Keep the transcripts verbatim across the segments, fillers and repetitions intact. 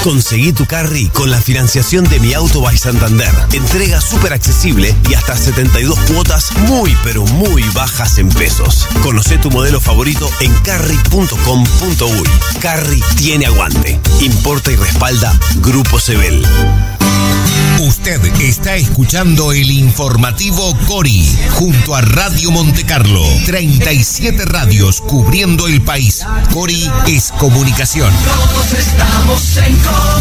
Conseguí tu carry con la financiación de Mi Auto by Santander. Entrega súper accesible y hasta setenta y dos cuotas muy pero muy bajas en pesos. Conocé tu modelo favorito en carry punto com punto uy. Carry tiene aguante. Importa y respalda Grupo Sebel. Usted está escuchando el informativo Cori junto a Radio Monte Carlo. treinta y siete radios cubriendo el país. Cori es comunicación. Todos estamos en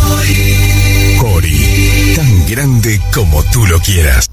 Cori. Cori, tan grande como tú lo quieras.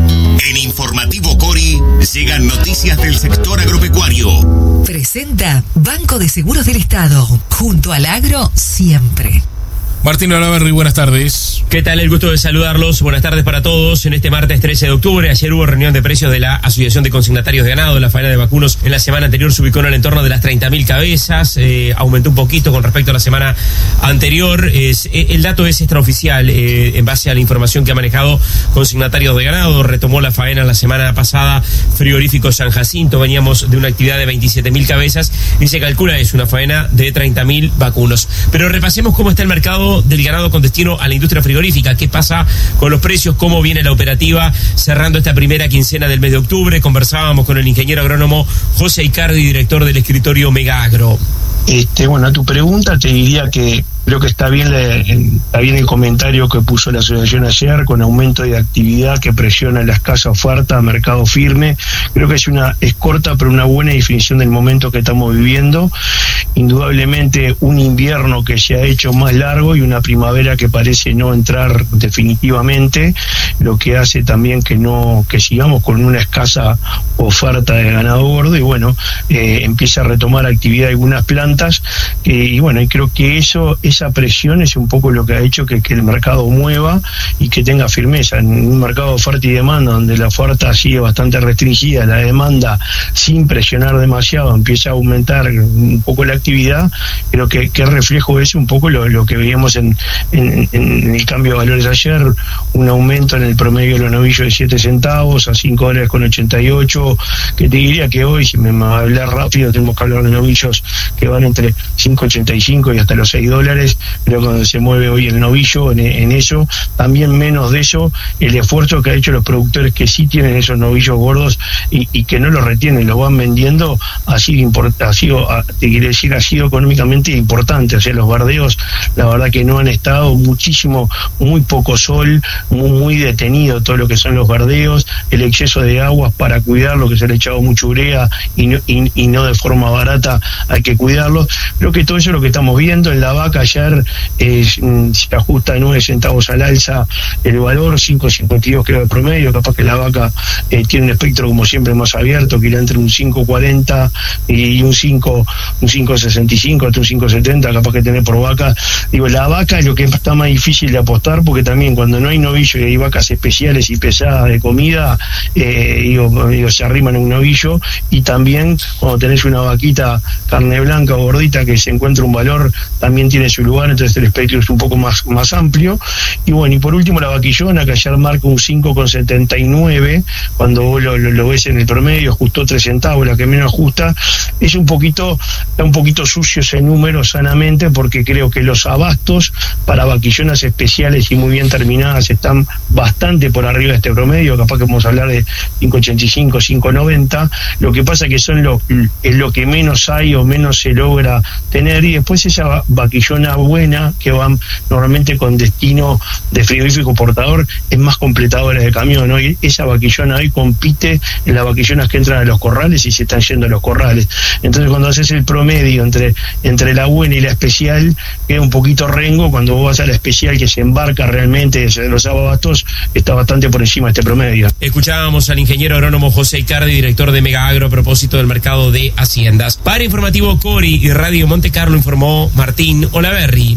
En Informativo Cori llegan noticias del sector agropecuario. Presenta Banco de Seguros del Estado. Junto al agro, siempre. Martín Olaverri, buenas tardes. ¿Qué tal? El gusto de saludarlos. Buenas tardes para todos. En este martes trece de octubre, ayer hubo reunión de precios de la Asociación de Consignatarios de Ganado. La faena de vacunos en la semana anterior se ubicó en el entorno de las treinta mil cabezas. Eh, aumentó un poquito con respecto a la semana anterior. Es, eh, el dato es extraoficial eh, en base a la información que ha manejado Consignatarios de Ganado. Retomó la faena la semana pasada Frigorífico San Jacinto. Veníamos de una actividad de veintisiete mil cabezas y se calcula es una faena de treinta mil vacunos. Pero repasemos cómo está el mercado del ganado con destino a la industria frigorífica. ¿Qué pasa con los precios? ¿Cómo viene la operativa cerrando esta primera quincena del mes de octubre? Conversábamos con el ingeniero agrónomo José Icardi, director del escritorio Mega Agro. Este, bueno, a tu pregunta te diría que creo que está bien, le, está bien el comentario que puso la asociación ayer, con aumento de actividad que presiona la escasa oferta, mercado firme. Creo que es una es corta pero una buena definición del momento que estamos viviendo. Indudablemente un invierno que se ha hecho más largo y una primavera que parece no entrar definitivamente, lo que hace también que no que sigamos con una escasa oferta de ganado gordo y bueno, eh, empieza a retomar actividad algunas plantas eh, y bueno, y creo que eso esa presión es un poco lo que ha hecho que, que el mercado mueva y que tenga firmeza. En un mercado de oferta y demanda donde la oferta sigue bastante restringida, la demanda sin presionar demasiado empieza a aumentar un poco la actividad, creo que, que reflejo es un poco lo, lo que veíamos en, en, en el cambio de valores ayer, un aumento en el promedio de los novillos de siete centavos a cinco dólares con ochenta y ocho, que te diría que hoy, si me va a hablar rápido, tenemos que hablar de novillos que van entre cinco ochenta y cinco y hasta los seis dólares. Creo que cuando se mueve hoy el novillo en, en eso, también menos de eso, el esfuerzo que ha hecho los productores que sí tienen esos novillos gordos y, y que no los retienen, los van vendiendo, ha sido, import, ha sido te quiere decir, ha sido económicamente importante. O sea, los bardeos, la verdad que no han estado muchísimo, muy poco sol, muy, muy detenido todo lo que son los bardeos, el exceso de aguas para cuidarlo, que se le ha echado mucha urea y no, y, y no de forma barata, hay que cuidarlo. Creo que todo eso es lo que estamos viendo. En la vaca ayer eh, se ajusta a nueve centavos al alza el valor, cinco cincuenta y dos creo de promedio, capaz que la vaca eh, tiene un espectro como siempre más abierto, que irá entre un cinco cuarenta y un cinco un cinco sesenta y cinco hasta un cinco setenta, capaz que tener por vaca. Digo, la vaca es lo que está más difícil de apostar, porque también cuando no hay novillo y hay vacas especiales y pesadas de comida, eh, digo, digo, se arriman a un novillo, y también cuando tenés una vaquita carne blanca o gordita que se encuentra un valor, también tiene su lugar, entonces el espectro es un poco más, más amplio. Y bueno, y por último la vaquillona, que ayer marca un cinco con setenta y nueve, cuando vos lo, lo, lo ves en el promedio, ajustó tres centavos, la que menos ajusta, es un poquito, está un poquito sucio ese número sanamente, porque creo que los abastos para vaquillonas especiales y muy bien terminadas están bastante por arriba de este promedio, capaz que vamos a hablar de cinco ochenta y cinco, cinco noventa, lo que pasa que son lo, es lo que menos hay o menos se logra tener, y después esa vaquillona buena que van normalmente con destino de frigorífico portador es más completadora de camión, ¿no? Y esa vaquillona hoy compite en las vaquillonas que entran a los corrales y se están yendo a los corrales. Entonces cuando haces el promedio entre, entre la buena y la especial, queda un poquito rengo. Cuando vos vas a la especial, que se embarca realmente de los abastos, está bastante por encima de este promedio. Escuchábamos al ingeniero agrónomo José Icardi, director de Mega Agro, a propósito del mercado de haciendas. Para Informativo Cori y Radio Monte Carlo informó Martín Olaverri.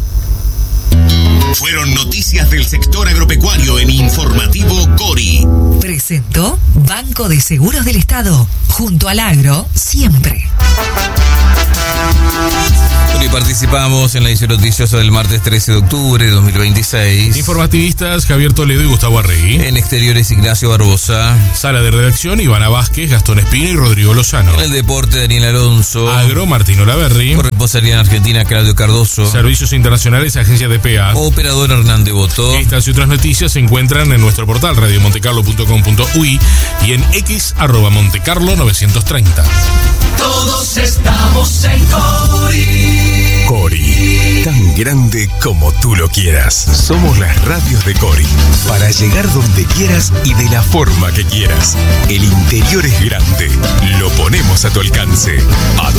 Fueron noticias del sector agropecuario en Informativo Cori. Presentó Banco de Seguros del Estado. Junto al agro, siempre. Y participamos en la edición noticiosa del martes trece de octubre de dos mil veintiséis. Informativistas Javier Toledo y Gustavo Arregui. En exteriores Ignacio Barbosa. Sala de redacción Ivana Vázquez, Gastón Espino y Rodrigo Lozano. En el deporte Daniel Alonso. Agro Martín Olaverri. Corresponsabilidad en Argentina Claudio Cardoso. Servicios internacionales Agencia D P A. Operador Hernández Botó. Estas y otras noticias se encuentran en nuestro portal radio montecarlo punto com punto uy y en x arroba montecarlo novecientos treinta. Todos estamos en Cori. Cori, tan grande como tú lo quieras. Somos las radios de Cori, para llegar donde quieras y de la forma que quieras. El interior es grande, lo ponemos a tu alcance. A